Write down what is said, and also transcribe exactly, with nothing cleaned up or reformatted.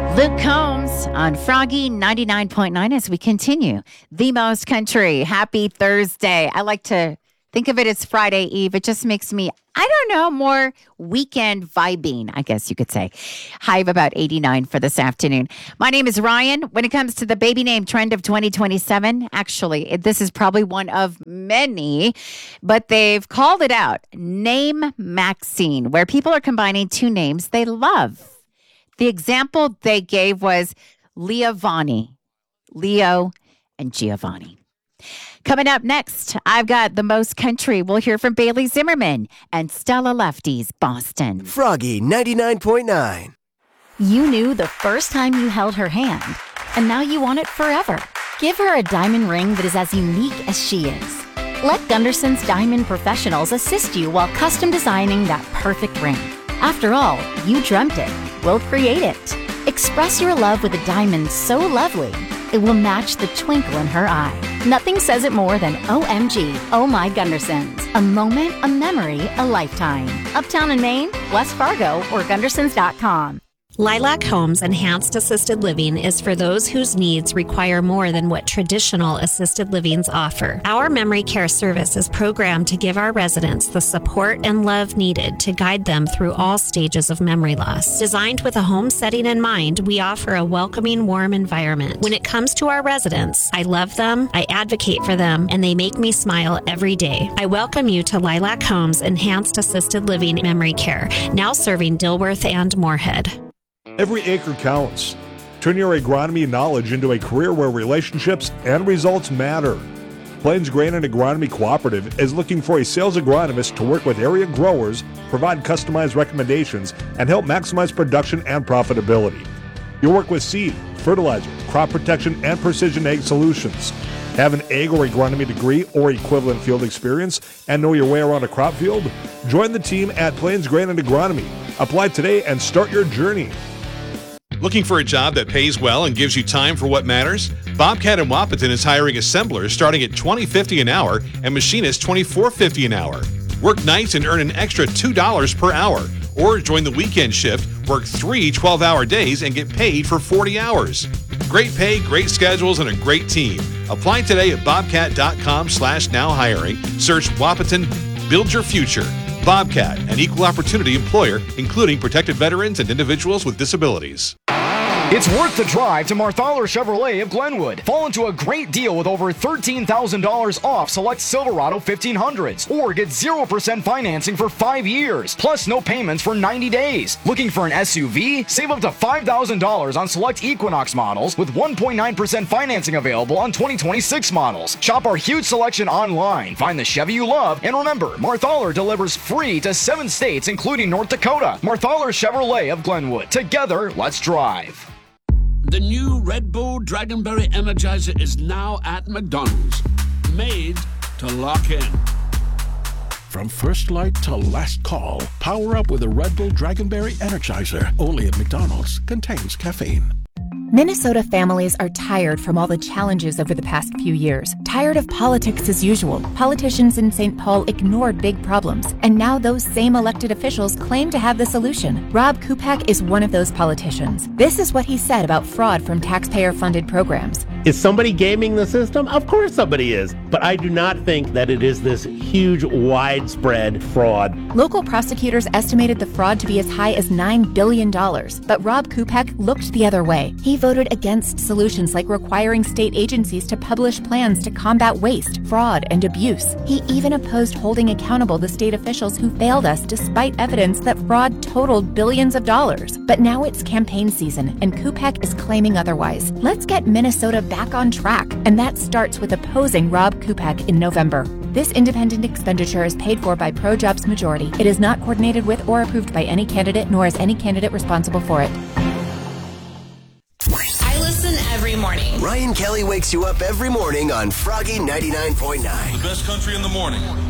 Luke Combs on Froggy ninety-nine point nine as we continue. The Most Country. Happy Thursday. I like to think of it as Friday Eve. It just makes me, I don't know, more weekend vibing, I guess you could say. High of about eighty-nine for this afternoon. My name is Ryan. When it comes to the baby name trend of twenty twenty-seven, actually, it, this is probably one of many, but they've called it out. Name Maxine, where people are combining two names they love. The example they gave was Leovani, Leo and Giovanni. Coming up next, I've got The Most Country. We'll hear from Bailey Zimmerman and Stella Lefty's Boston. Froggy ninety-nine point nine. You knew the first time you held her hand, and now you want it forever. Give her a diamond ring that is as unique as she is. Let Gunderson's Diamond Professionals assist you while custom designing that perfect ring. After all, you dreamt it. We'll create it. Express your love with a diamond so lovely, it will match the twinkle in her eye. Nothing says it more than O M G, Oh My Gundersons. A moment, a memory, a lifetime. Uptown in Maine, West Fargo, or Gundersons dot com. Lilac Homes Enhanced Assisted Living is for those whose needs require more than what traditional assisted livings offer. Our memory care service is programmed to give our residents the support and love needed to guide them through all stages of memory loss. Designed with a home setting in mind, we offer a welcoming, warm environment. When it comes to our residents, I love them, I advocate for them, and they make me smile every day. I welcome you to Lilac Homes Enhanced Assisted Living Memory Care, now serving Dilworth and Moorhead. Every acre counts. Turn your agronomy knowledge into a career where relationships and results matter. Plains Grain and Agronomy Cooperative is looking for a sales agronomist to work with area growers, provide customized recommendations, and help maximize production and profitability. You'll work with seed, fertilizer, crop protection, and precision ag solutions. Have an ag or agronomy degree or equivalent field experience and know your way around a crop field? Join the team at Plains Grain and Agronomy. Apply today and start your journey. Looking for a job that pays well and gives you time for what matters? Bobcat in Wahpeton is hiring assemblers starting at twenty dollars and fifty cents an hour and machinists twenty-four dollars and fifty cents an hour. Work nights and earn an extra two dollars per hour. Or join the weekend shift, work three twelve-hour days and get paid for forty hours. Great pay, great schedules, and a great team. Apply today at bobcat.com slash now hiring. Search Wahpeton, build your future. Bobcat, an equal opportunity employer, including protected veterans and individuals with disabilities. It's worth the drive to Marthaler Chevrolet of Glenwood. Fall into a great deal with over thirteen thousand dollars off select Silverado fifteen hundreds. Or get zero percent financing for five years, plus no payments for ninety days. Looking for an S U V? Save up to five thousand dollars on select Equinox models with one point nine percent financing available on twenty twenty-six models. Shop our huge selection online. Find the Chevy you love. And remember, Marthaler delivers free to seven states, including North Dakota. Marthaler Chevrolet of Glenwood. Together, let's drive. The new Red Bull Dragonberry Energizer is now at McDonald's. Made to lock in. From first light to last call, power up with a Red Bull Dragonberry Energizer. Only at McDonald's. Contains caffeine. Minnesota families are tired from all the challenges over the past few years. Tired of politics as usual. Politicians in Saint Paul ignored big problems, and now those same elected officials claim to have the solution. Rob Kupak is one of those politicians. This is what he said about fraud from taxpayer-funded programs. Is somebody gaming the system? Of course somebody is. But I do not think that it is this huge, widespread fraud. Local prosecutors estimated the fraud to be as high as nine billion dollars, but Rob Kupak looked the other way. He voted against solutions like requiring state agencies to publish plans to combat waste, fraud, and abuse. He even opposed holding accountable the state officials who failed us despite evidence that fraud totaled billions of dollars. But now it's campaign season, and Kupak is claiming otherwise. Let's get Minnesota back on track, and that starts with opposing Rob Kupak in November. This independent expenditure is paid for by ProJobs Majority. It is not coordinated with or approved by any candidate, nor is any candidate responsible for it. I listen every morning. Ryan Kelly wakes you up every morning on Froggy ninety-nine point nine. The best country in the morning.